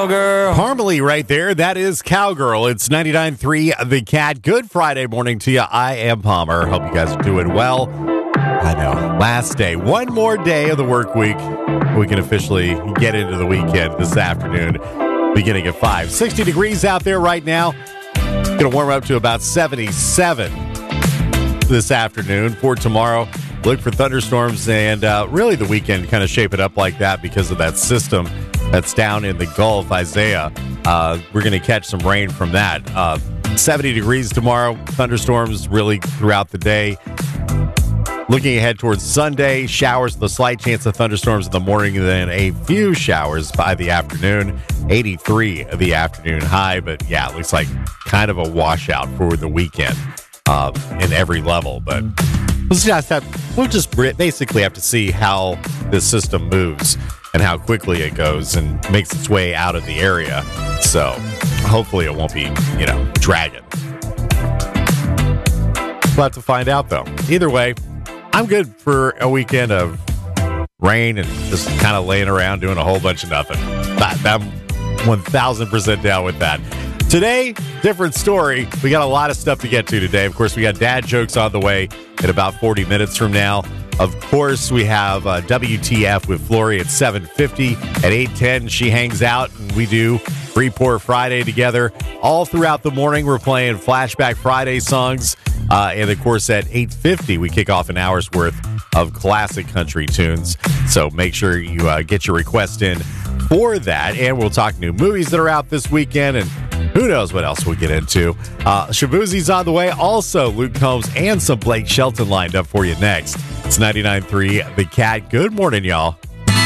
Cowgirl. Harmony right there. That is Cowgirl. It's 99.3 The Cat. Good Friday morning to you. I am Palmer. Hope you guys are doing well. I know. Last day. One more day of the work week. We can officially get into the weekend this afternoon, beginning at 5. 60 degrees out there right now. Going to warm up to about 77 this afternoon. For tomorrow, look for thunderstorms and really the weekend kind of shape it up like that because of that system that's down in the Gulf, Isaiah. We're going to catch some rain from that. 70 degrees tomorrow. Thunderstorms really throughout the day. Looking ahead towards Sunday, showers with a slight chance of thunderstorms in the morning, and then a few showers by the afternoon. 83 of the afternoon high, but yeah, it looks like kind of a washout for the weekend in every level. But we'll just basically have to see how this system moves and how quickly it goes and makes its way out of the area. So hopefully it won't be, dragging. We'll have to find out, though. Either way, I'm good for a weekend of rain and just kind of laying around doing a whole bunch of nothing. I'm 1,000% down with that. Today, different story. We got a lot of stuff to get to today. Of course, we got dad jokes on the way in about 40 minutes from now. Of course, we have WTF with Flory at 7:50. At 8:10, she hangs out, and we do Report Friday together. All throughout the morning, we're playing Flashback Friday songs. And, of course, at 8:50, we kick off an hour's worth of classic country tunes. So make sure you get your request in for that. And we'll talk new movies that are out this weekend, and who knows what else we'll get into. Shabuzi's on the way. Also, Luke Combs and some Blake Shelton lined up for you next. It's 99.3 The Cat. Good morning, y'all.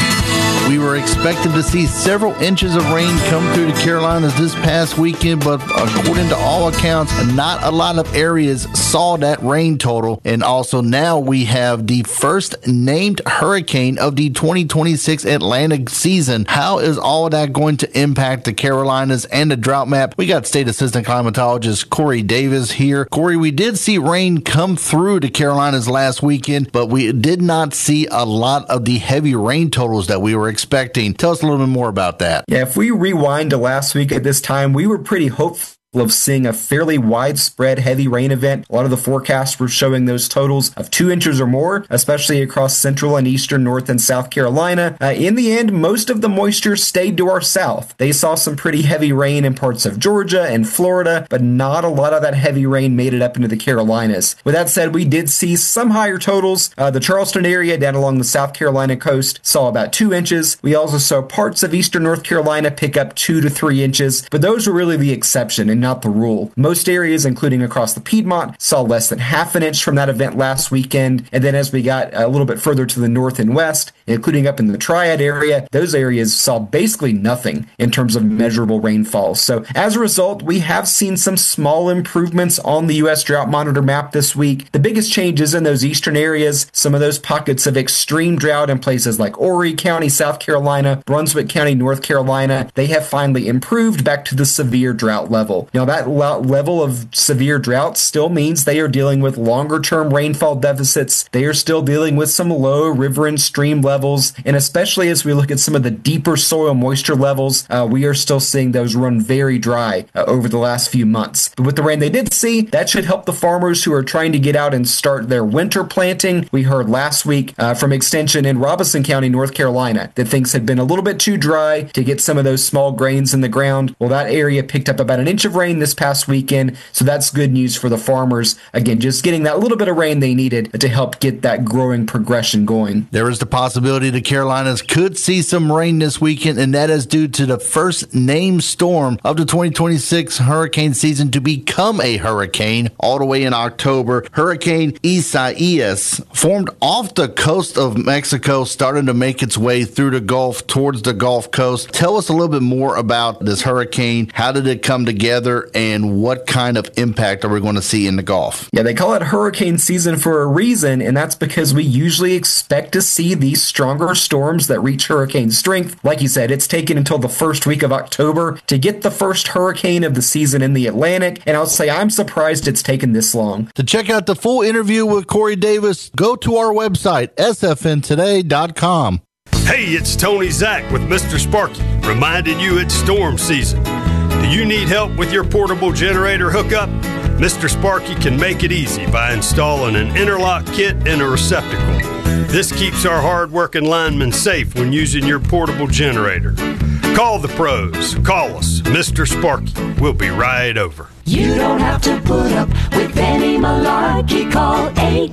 We were expecting to see several inches of rain come through the Carolinas this past weekend, but according to all accounts, not a lot of areas saw that rain total. And also now we have the first named hurricane of the 2026 Atlantic season. How is all of that going to impact the Carolinas and the drought map? We got State Assistant Climatologist Corey Davis here. Corey, we did see rain come through the Carolinas last weekend, but we did not see a lot of the heavy rain totals that we were expecting. Tell us a little bit more about that. Yeah, if we rewind to last week at this time, we were pretty hopeful of seeing a fairly widespread heavy rain event. A lot of the forecasts were showing those totals of 2 inches or more, especially across central and eastern North and South Carolina. In the end, most of the moisture stayed to our south. They saw some pretty heavy rain in parts of Georgia and Florida, but not a lot of that heavy rain made it up into the Carolinas. With that said, we did see some higher totals. The Charleston area down along the South Carolina coast saw about 2 inches. We also saw parts of eastern North Carolina pick up 2 to 3 inches, but those were really the exception and not the rule. Most areas, including across the Piedmont, saw less than half an inch from that event last weekend. And then as we got a little bit further to the north and west, including up in the Triad area, those areas saw basically nothing in terms of measurable rainfall. So as a result, we have seen some small improvements on the U.S. Drought Monitor map this week. The biggest changes in those eastern areas, some of those pockets of extreme drought in places like Horry County, South Carolina, Brunswick County, North Carolina, they have finally improved back to the severe drought level. Now, that level of severe drought still means they are dealing with longer-term rainfall deficits. They are still dealing with some low river and stream levels, and especially as we look at some of the deeper soil moisture levels, we are still seeing those run very dry over the last few months. But with the rain they did see, that should help the farmers who are trying to get out and start their winter planting. We heard last week from Extension in Robeson County, North Carolina, that things had been a little bit too dry to get some of those small grains in the ground. Well, that area picked up about an inch of rain this past weekend, so that's good news for the farmers. Again, just getting that little bit of rain they needed to help get that growing progression going. There is the possibility the Carolinas could see some rain this weekend, and that is due to the first named storm of the 2026 hurricane season to become a hurricane all the way in October. Hurricane Isaias formed off the coast of Mexico, starting to make its way through the Gulf towards the Gulf Coast. Tell us a little bit more about this hurricane. How did it come together, and what kind of impact are we going to see in the Gulf? Yeah, they call it hurricane season for a reason, and that's because we usually expect to see these stronger storms that reach hurricane strength. Like you said, it's taken until the first week of October to get the first hurricane of the season in the Atlantic, and I'll say I'm surprised it's taken this long. To check out the full interview with Corey Davis, go to our website, sfntoday.com. Hey, it's Tony Zach with Mr. Sparky, reminding you it's storm season. Do you need help with your portable generator hookup? Mr. Sparky can make it easy by installing an interlock kit and a receptacle. This keeps our hard-working linemen safe when using your portable generator. Call the pros. Call us, Mr. Sparky. We'll be right over. You don't have to put up with any malarkey. Call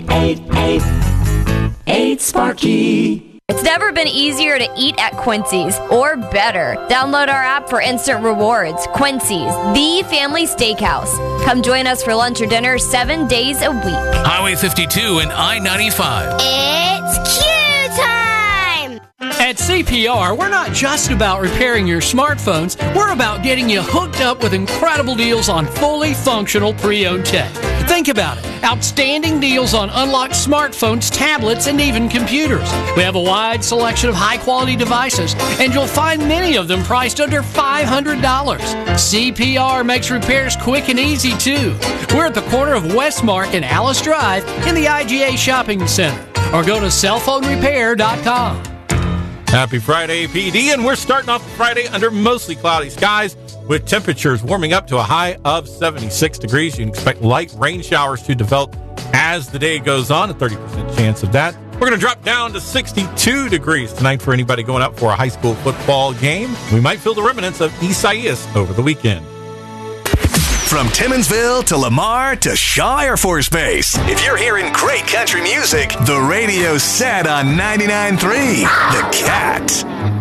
888-8-SPARKY. It's never been easier to eat at Quincy's, or better. Download our app for instant rewards. Quincy's, the family steakhouse. Come join us for lunch or dinner 7 days a week. Highway 52 and I-95. It's Q time! At CPR, we're not just about repairing your smartphones. We're about getting you hooked up with incredible deals on fully functional pre-owned tech. Think about it. Outstanding deals on unlocked smartphones, tablets, and even computers. We have a wide selection of high-quality devices, and you'll find many of them priced under $500. CPR makes repairs quick and easy, too. We're at the corner of Westmark and Alice Drive in the IGA Shopping Center. Or go to cellphonerepair.com. Happy Friday, PD, and we're starting off Friday under mostly cloudy skies with temperatures warming up to a high of 76 degrees. You can expect light rain showers to develop as the day goes on, a 30% chance of that. We're going to drop down to 62 degrees tonight for anybody going out for a high school football game. We might feel the remnants of Isaias over the weekend. From Timminsville to Lamar to Shaw Air Force Base. If you're hearing great country music, the radio's set on 99.3 The Cat.